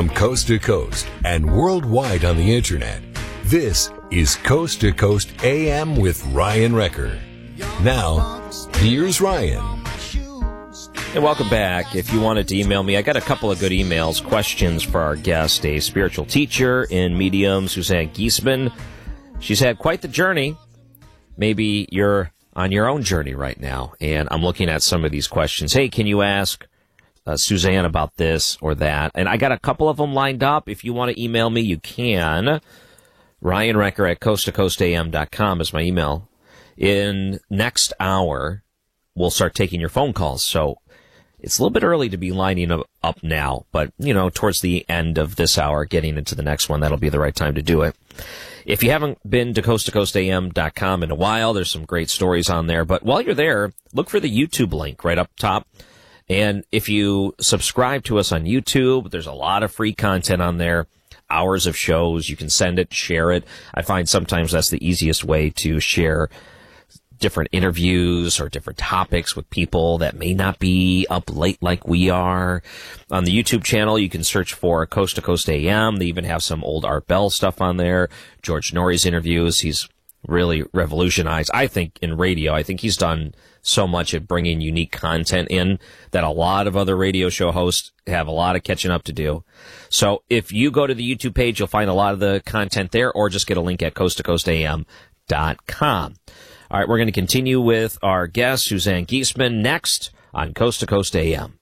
From coast to coast and worldwide on the internet, this is Coast to Coast AM with Ryan Wrecker. Now, here's Ryan. Hey, welcome back. If you wanted to email me, I got a couple of good emails, questions for our guest, a spiritual teacher in medium, Suzanne Giesemann. She's had quite the journey. Maybe you're on your own journey right now, and I'm looking at some of these questions. Hey, can you ask Suzanne about this or that? And I got a couple of them lined up. If you want to email me, you can. Ryan Wrecker at coasttocoastam.com is my email. In next hour, we'll start taking your phone calls. So it's a little bit early to be lining up now, but, towards the end of this hour, getting into the next one, that'll be the right time to do it. If you haven't been to coasttocoastam.com in a while, there's some great stories on there. But while you're there, look for the YouTube link right up top. And if you subscribe to us on YouTube, there's a lot of free content on there, hours of shows. You can send it, share it. I find sometimes that's the easiest way to share different interviews or different topics with people that may not be up late like we are. On the YouTube channel, you can search for Coast to Coast AM. They even have some old Art Bell stuff on there. George Norrie's interviews. He's really revolutionized, I think, in radio. I think he's done so much at bringing unique content in that a lot of other radio show hosts have a lot of catching up to do. So if you go to the YouTube page, you'll find a lot of the content there, or just get a link at coasttocoastam.com. All right, we're going to continue with our guest, Suzanne Giesemann, next on Coast to Coast AM.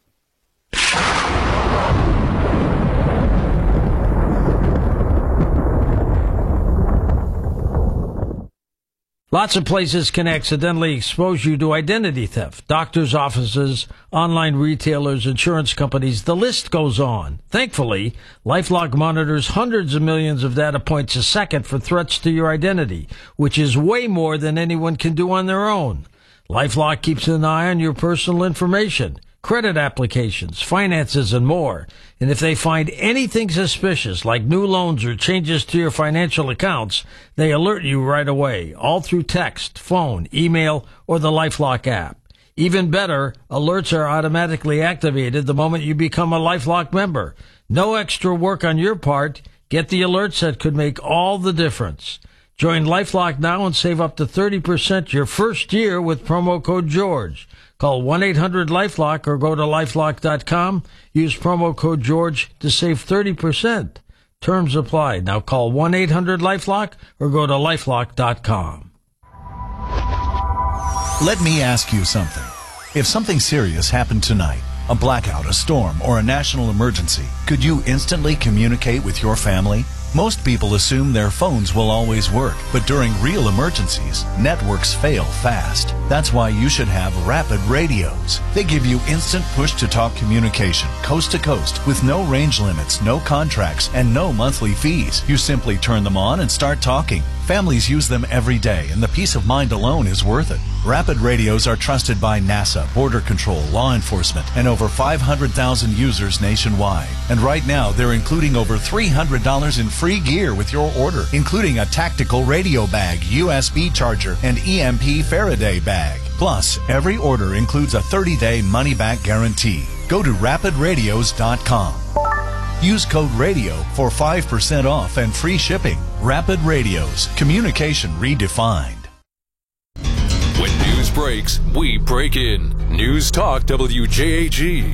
Lots of places can accidentally expose you to identity theft. Doctors' offices, online retailers, insurance companies, the list goes on. Thankfully, LifeLock monitors hundreds of millions of data points a second for threats to your identity, which is way more than anyone can do on their own. LifeLock keeps an eye on your personal information, credit applications, finances, and more. And if they find anything suspicious, like new loans or changes to your financial accounts, they alert you right away, all through text, phone, email, or the LifeLock app. Even better, alerts are automatically activated the moment you become a LifeLock member. No extra work on your part. Get the alerts that could make all the difference. Join LifeLock now and save up to 30% your first year with promo code George. Call 1-800-LifeLock or go to lifelock.com. Use promo code George to save 30%. Terms apply. Now call 1-800-LifeLock or go to lifelock.com. Let me ask you something. If something serious happened tonight, a blackout, a storm, or a national emergency, could you instantly communicate with your family? Most people assume their phones will always work, but during real emergencies, networks fail fast. That's why you should have Rapid Radios. They give you instant push-to-talk communication, coast to coast, with no range limits, no contracts, and no monthly fees. You simply turn them on and start talking. Families use them every day, and the peace of mind alone is worth it. Rapid Radios are trusted by NASA, Border Control, law enforcement, and over 500,000 users nationwide. And right now, they're including over $300 in free gear with your order, including a tactical radio bag, USB charger, and EMP Faraday bag. Plus, every order includes a 30-day money-back guarantee. Go to rapidradios.com. Use code RADIO for 5% off and free shipping. Rapid Radios. Communication redefined. When news breaks, we break in. News Talk WJAG.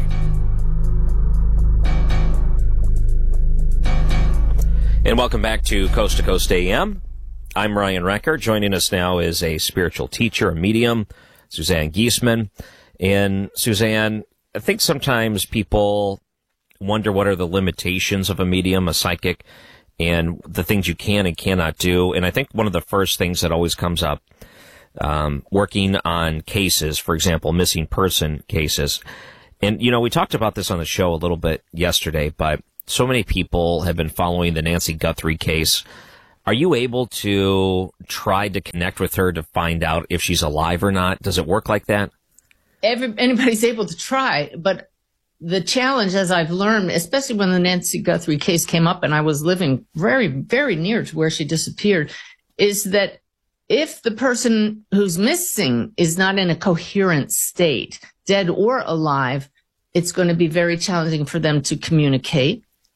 And welcome back to Coast AM. I'm Ryan Wrecker. Joining us now is a spiritual teacher, a medium, Suzanne Giesemann. And Suzanne, I think sometimes people wonder what are the limitations of a medium, a psychic, and the things you can and cannot do. And I think one of the first things that always comes up, working on cases, for example, missing person cases. And, we talked about this on the show a little bit yesterday, but so many people have been following the Nancy Guthrie case. Are you able to try to connect with her to find out if she's alive or not? Does it work like that? Anybody's able to try, but the challenge, as I've learned, especially when the Nancy Guthrie case came up and I was living very, very near to where she disappeared, is that if the person who's missing is not in a coherent state, dead or alive, it's going to be very challenging for them to communicate.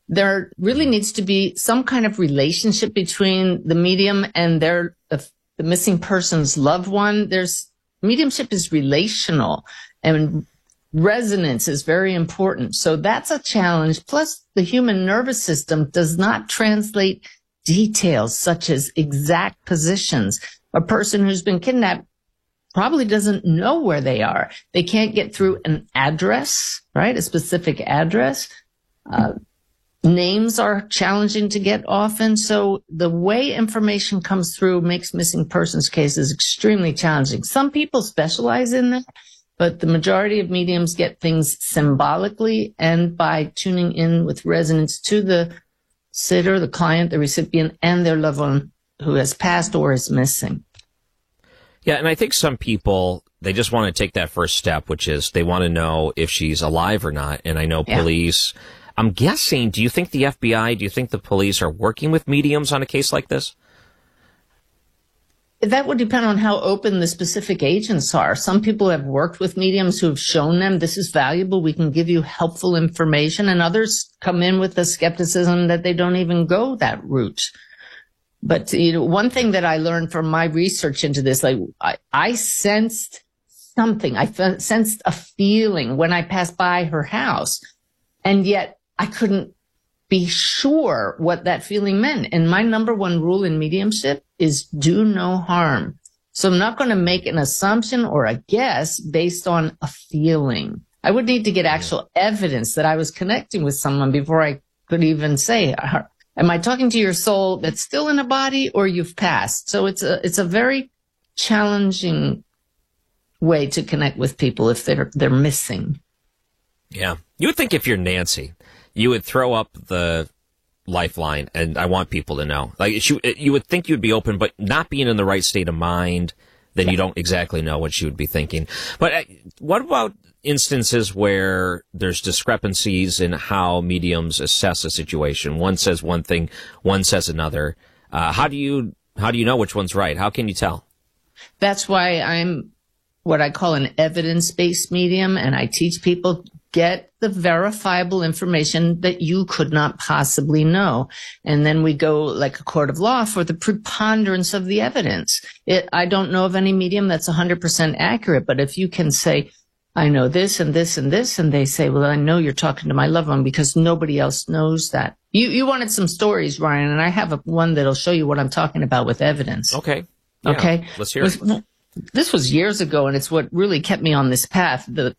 there really needs to be some kind of relationship between the medium and the missing person's loved one. Mediumship is relational, and resonance is very important. So that's a challenge. Plus, the human nervous system does not translate details such as exact positions. A person who's been kidnapped probably doesn't know where they are. They can't get through an address, right? A specific address. Names are challenging to get often. So the way information comes through makes missing persons cases extremely challenging. Some people specialize in that, but the majority of mediums get things symbolically and by tuning in with resonance to the sitter, the client, the recipient, and their loved one who has passed or is missing. Yeah, and I think some people, they just want to take that first step, which is they want to know if she's alive or not. And I know police, I'm guessing, do you think the FBI, do you think the police are working with mediums on a case like this? That would depend on how open the specific agents are. Some people have worked with mediums who have shown them this is valuable, we can give you helpful information, and others come in with the skepticism that they don't even go that route. But one thing that I learned from my research into this, I sensed something. I sensed a feeling when I passed by her house, and yet I couldn't be sure what that feeling meant. And my number one rule in mediumship is do no harm. So I'm not going to make an assumption or a guess based on a feeling. I would need to get actual evidence that I was connecting with someone before I could even say, am I talking to your soul that's still in a body or you've passed? So it's a very challenging way to connect with people if they're missing. Yeah. You would think if you're Nancy, you would throw up the lifeline, and I want people to know. You would think you'd be open, but not being in the right state of mind, then you don't exactly know what she would be thinking. But what about instances where there's discrepancies in how mediums assess a situation? One says one thing, one says another. How do you know which one's right? How can you tell? That's why I'm what I call an evidence-based medium, and I teach people get the verifiable information that you could not possibly know. And then we go like a court of law for the preponderance of the evidence. I don't know of any medium that's 100% accurate, but if you can say, I know this and this and this, and they say, well, I know you're talking to my loved one because nobody else knows that. You wanted some stories, Ryan, and I have one that'll show you what I'm talking about with evidence. Okay. Yeah, okay. Let's hear it. This was years ago, and it's what really kept me on this path, the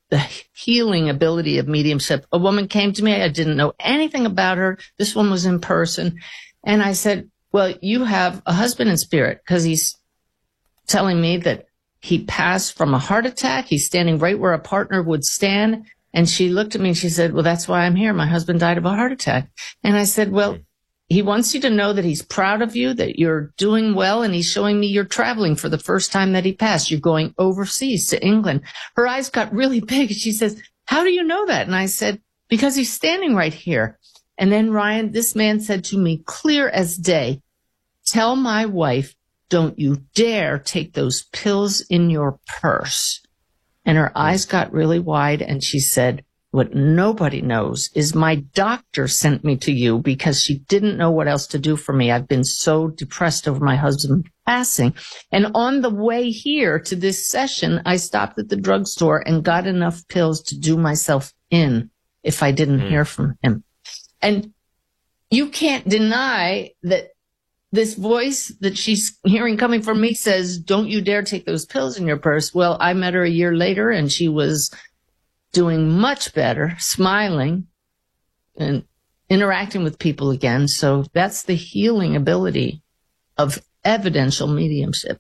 healing ability of mediumship. A woman came to me. I didn't know anything about her. This one was in person. And I said, well, you have a husband in spirit, because he's telling me that he passed from a heart attack. He's standing right where a partner would stand. And she looked at me and she said, well, that's why I'm here. My husband died of a heart attack. And I said, well, he wants you to know that he's proud of you, that you're doing well, and he's showing me you're traveling for the first time that he passed. You're going overseas to England. Her eyes got really big. She says, how do you know that? And I said, because he's standing right here. And then, Ryan, this man said to me, clear as day, tell my wife, don't you dare take those pills in your purse. And her eyes got really wide, and she said, what nobody knows is my doctor sent me to you because she didn't know what else to do for me. I've been so depressed over my husband passing. And on the way here to this session, I stopped at the drugstore and got enough pills to do myself in if I didn't hear from him. And you can't deny that this voice that she's hearing coming from me says, don't you dare take those pills in your purse. Well, I met her a year later, and she was doing much better, smiling and interacting with people again. So that's the healing ability of evidential mediumship.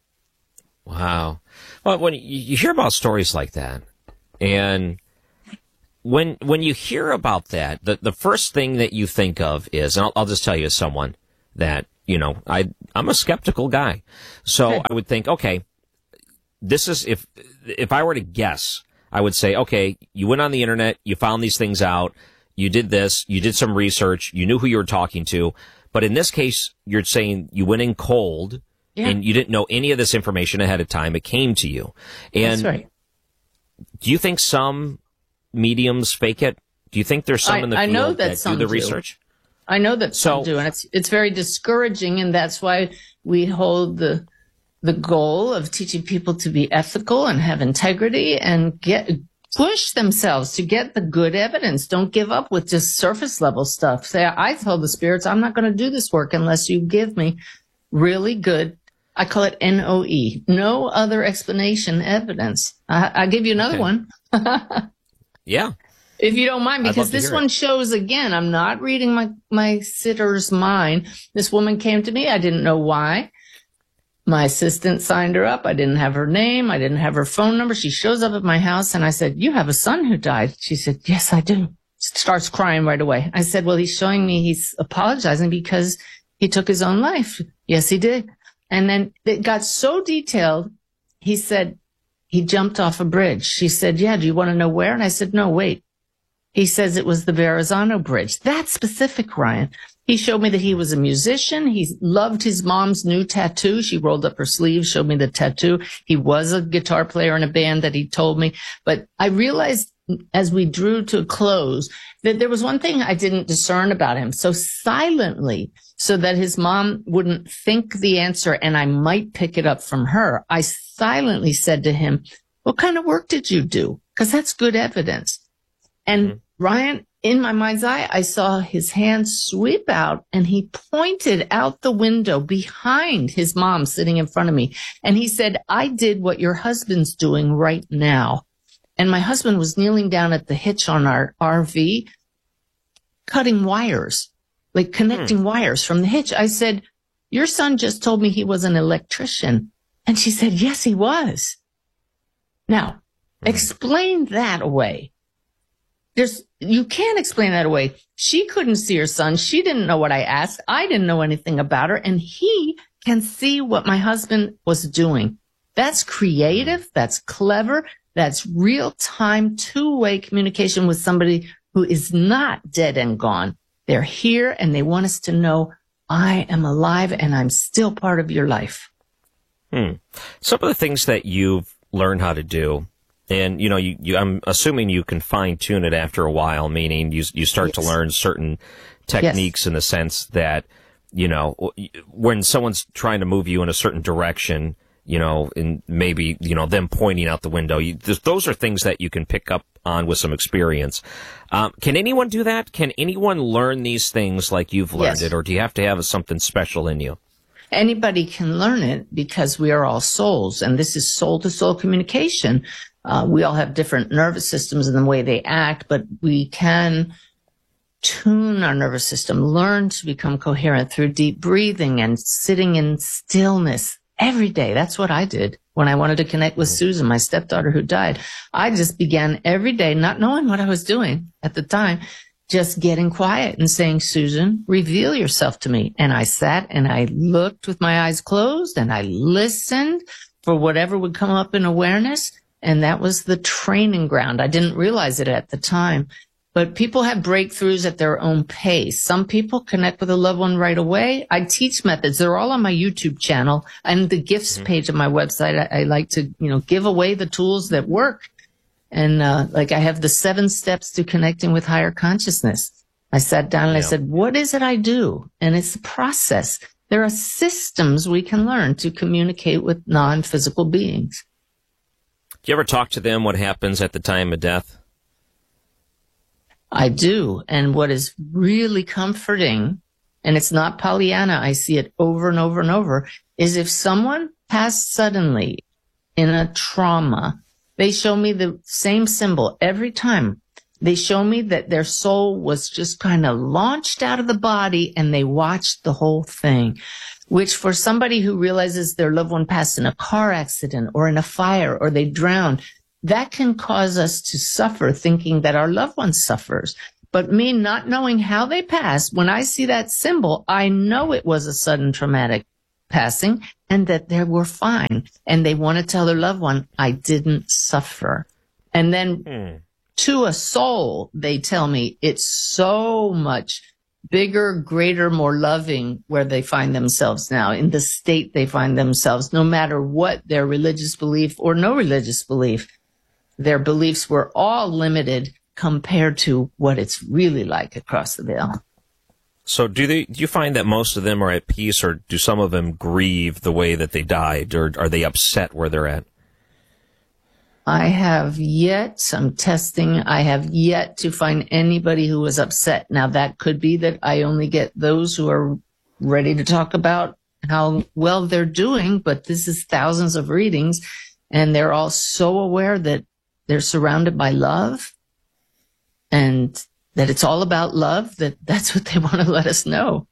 Wow. Well, when you hear about stories like that, and when you hear about that, the first thing that you think of is, and I'll just tell you as someone that, I'm a skeptical guy. So okay. I would think, okay, this is, if I were to guess, I would say, okay, you went on the internet, you found these things out, you did this, you did some research, you knew who you were talking to. But in this case, you're saying you went in cold and you didn't know any of this information ahead of time. It came to you. And that's right. Do you think some mediums fake it? Do you think there's some in the field know that do the research? I know that some do, and it's very discouraging, and that's why we hold the goal of teaching people to be ethical and have integrity and push themselves to get the good evidence. Don't give up with just surface level stuff. Say, I told the spirits, I'm not going to do this work unless you give me really good, I call it NOE, no other explanation evidence. I'll give you another one. Yeah. If you don't mind, because this one shows, again, I'm not reading my sitter's mind. This woman came to me. I didn't know why. My assistant signed her up. I didn't have her name. I didn't have her phone number. She shows up at my house, and I said, you have a son who died. She said, yes, I do. Starts crying right away. I said, well, he's showing me he's apologizing because he took his own life. Yes, he did. And then it got so detailed. He said he jumped off a bridge. She said, yeah, do you want to know where? And I said, no, wait. He says it was the Verrazano Bridge. That's specific, Ryan. He showed me that he was a musician. He loved his mom's new tattoo. She rolled up her sleeve, showed me the tattoo. He was a guitar player in a band that he told me. But I realized as we drew to a close that there was one thing I didn't discern about him. So silently, so that his mom wouldn't think the answer and I might pick it up from her, I silently said to him, what kind of work did you do? Because that's good evidence. And Ryan, in my mind's eye, I saw his hand sweep out and he pointed out the window behind his mom sitting in front of me. And he said, I did what your husband's doing right now. And my husband was kneeling down at the hitch on our RV, cutting wires, like connecting wires from the hitch. I said, your son just told me he was an electrician. And she said, yes, he was. Now, explain that away. You can't explain that away. She couldn't see her son. She didn't know what I asked. I didn't know anything about her. And he can see what my husband was doing. That's creative. That's clever. That's real-time, two-way communication with somebody who is not dead and gone. They're here and they want us to know I am alive and I'm still part of your life. Some of the things that you've learned how to do, and, you know, I'm assuming you can fine-tune it after a while, meaning you start to learn certain techniques in the sense that, you know, when someone's trying to move you in a certain direction, you know, and maybe, you know, them pointing out the window, those are things that you can pick up on with some experience. Can anyone do that? Can anyone learn these things like you've learned it, or do you have to have something special in you? Anybody can learn it because we are all souls, and this is soul-to-soul communication. We all have different nervous systems in the way they act, but we can tune our nervous system, learn to become coherent through deep breathing and sitting in stillness every day. That's what I did when I wanted to connect with Susan, my stepdaughter who died. I just began every day, not knowing what I was doing at the time, just getting quiet and saying, Susan, reveal yourself to me. And I sat and I looked with my eyes closed and I listened for whatever would come up in awareness. And that was the training ground. I didn't realize it at the time. But people have breakthroughs at their own pace. Some people connect with a loved one right away. I teach methods. They're all on my YouTube channel and the gifts page of my website. I like to, you know, give away the tools that work. And like I have the 7 steps to connecting with higher consciousness. I sat down and I said, what is it I do? And it's a process. There are systems we can learn to communicate with non-physical beings. Do you ever talk to them what happens at the time of death? I do. And what is really comforting, and it's not Pollyanna, I see it over and over and over, is if someone passed suddenly in a trauma, they show me the same symbol every time. They show me that their soul was just kind of launched out of the body and they watched the whole thing, which for somebody who realizes their loved one passed in a car accident or in a fire or they drowned, that can cause us to suffer thinking that our loved one suffers. But me not knowing how they passed, when I see that symbol, I know it was a sudden traumatic passing and that they were fine. And they want to tell their loved one, I didn't suffer. And then to a soul, they tell me it's so much bigger, greater, more loving where they find themselves now, in the state they find themselves, no matter what their religious belief or no religious belief. Their beliefs were all limited compared to what it's really like across the veil. So do you find that most of them are at peace, or do some of them grieve the way that they died, or are they upset where they're at? I have yet to find anybody who was upset. Now, that could be that I only get those who are ready to talk about how well they're doing, but this is thousands of readings, and they're all so aware that they're surrounded by love and that it's all about love, that's what they want to let us know.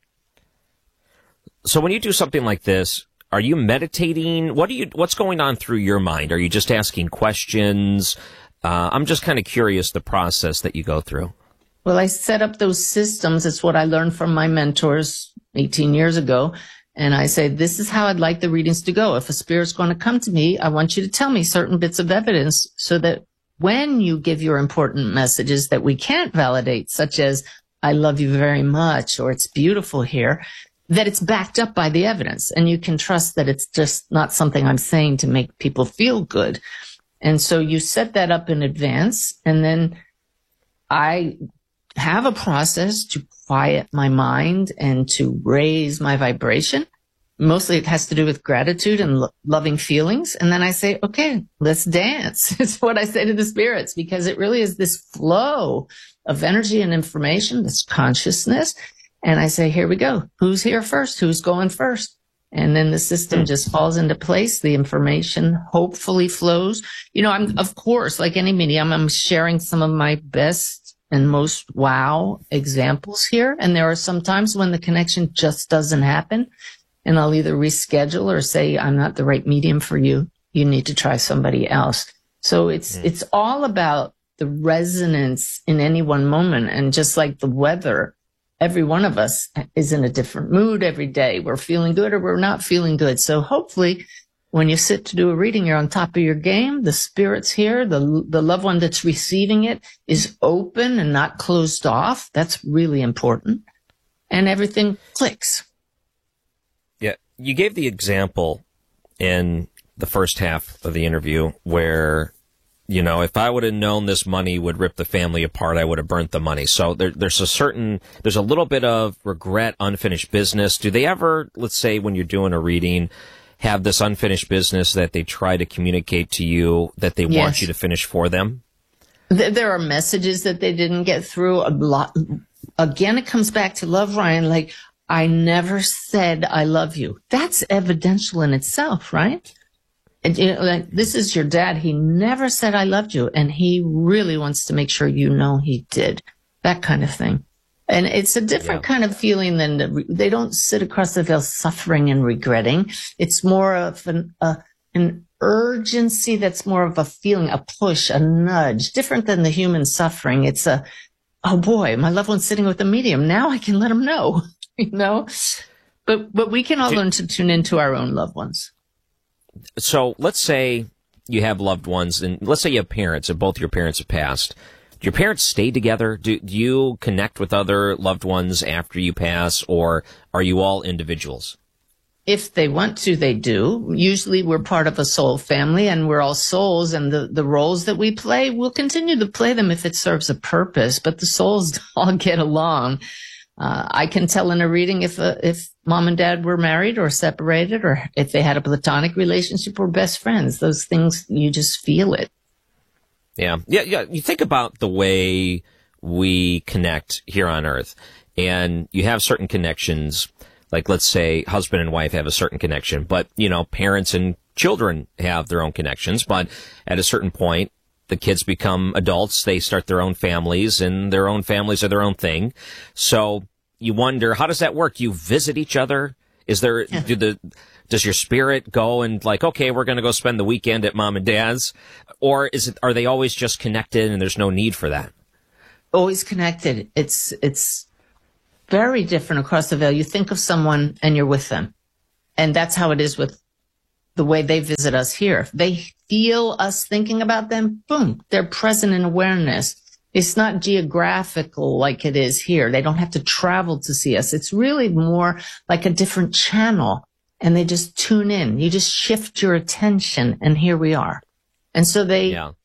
So when you do something like this, are you meditating? What's going on through your mind? Are you just asking questions? I'm just kind of curious the process that you go through. Well, I set up those systems. It's what I learned from my mentors 18 years ago. And I say, this is how I'd like the readings to go. If a spirit's going to come to me, I want you to tell me certain bits of evidence so that when you give your important messages that we can't validate, such as, I love you very much, or it's beautiful here, that it's backed up by the evidence. And you can trust that it's just not something I'm saying to make people feel good. And so you set that up in advance. And then I have a process to quiet my mind and to raise my vibration. Mostly it has to do with gratitude and loving feelings. And then I say, okay, let's dance. It's what I say to the spirits, because it really is this flow of energy and information, this consciousness. And I say, here we go. Who's here first? Who's going first? And then the system just falls into place. The information hopefully flows. You know, I'm, of course, like any medium, I'm sharing some of my best and most wow examples here. And there are some times when the connection just doesn't happen. And I'll either reschedule or say, I'm not the right medium for you. You need to try somebody else. So it's all about the resonance in any one moment. And just like the weather, every one of us is in a different mood every day. We're feeling good or we're not feeling good. So hopefully when you sit to do a reading, you're on top of your game. The spirit's here. The loved one that's receiving it is open and not closed off. That's really important. And everything clicks. Yeah. You gave the example in the first half of the interview where, you know, if I would have known this money would rip the family apart, I would have burnt the money. So there's a little bit of regret, unfinished business. Do they ever, let's say when you're doing a reading, have this unfinished business that they try to communicate to you that they want you to finish for them? There are messages that they didn't get through a lot. Again, it comes back to love, Ryan. Like, I never said I love you. That's evidential in itself, right? And, you know, like, this is your dad. He never said I loved you. And he really wants to make sure you know he did. That kind of thing. And it's a different kind of feeling than they don't sit across the veil suffering and regretting. It's more of an urgency that's more of a feeling, a push, a nudge, different than the human suffering. It's oh boy, my loved one's sitting with a medium. Now I can let them know, you know? But we can all learn to tune into our own loved ones. So let's say you have loved ones, and let's say you have parents, and both your parents have passed. Do your parents stay together? Do you connect with other loved ones after you pass, or are you all individuals? If they want to, they do. Usually we're part of a soul family, and we're all souls, and the roles that we play, we'll continue to play them if it serves a purpose, but the souls all get along. I can tell in a reading if mom and dad were married or separated, or if they had a platonic relationship or best friends. Those things, you just feel it. Yeah. You think about the way we connect here on Earth, and you have certain connections. Like, let's say husband and wife have a certain connection, but, you know, parents and children have their own connections. But at a certain point, the kids become adults. They start their own families, and their own families are their own thing. So you wonder, how does that work? You visit each other? Is there, does your spirit go and like, okay, we're going to go spend the weekend at mom and dad's? Or are they always just connected and there's no need for that? Always connected. It's very different across the veil. You think of someone and you're with them. And that's how it is with the way they visit us here. If they feel us thinking about them, boom, they're present in awareness. It's not geographical like it is here. They don't have to travel to see us. It's really more like a different channel, and they just tune in. You just shift your attention, and here we are. And so they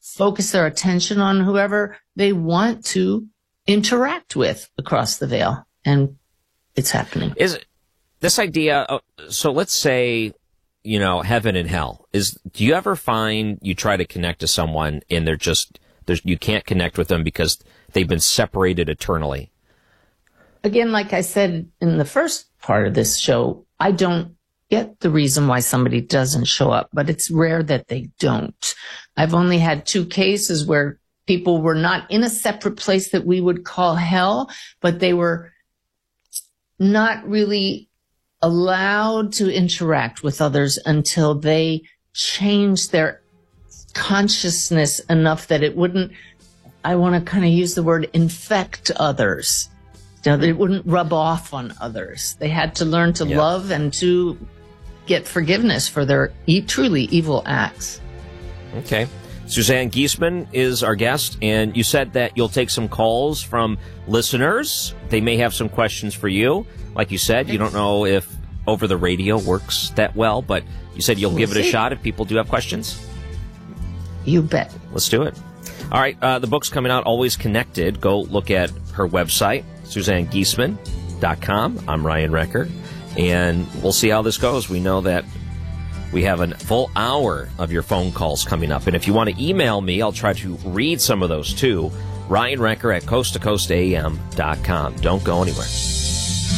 focus their attention on whoever they want to interact with across the veil. And it's happening. Is this idea, so let's say, heaven and hell. Do you ever find you try to connect to someone and you can't connect with them because they've been separated eternally? Again, like I said in the first part of this show, I don't get the reason why somebody doesn't show up, but it's rare that they don't. I've only had 2 cases where people were not in a separate place that we would call hell, but they were not really allowed to interact with others until they changed their consciousness enough that it wouldn't, I want to kind of use the word infect others. That it wouldn't rub off on others. They had to learn to love and to get forgiveness for their truly evil acts. Okay. Suzanne Giesemann is our guest, and you said that you'll take some calls from listeners. They may have some questions for you. Like you said, you don't know if over the radio works that well, but you said you'll give it a shot if people do have questions. You bet. Let's do it. All right, the book's coming out, Always Connected. Go look at her website, SuzanneGiesemann.com. I'm Ryan Recker, and we'll see how this goes. We know that we have a full hour of your phone calls coming up. And if you want to email me, I'll try to read some of those too. Ryan Recker at coasttocoastam.com. Don't go anywhere.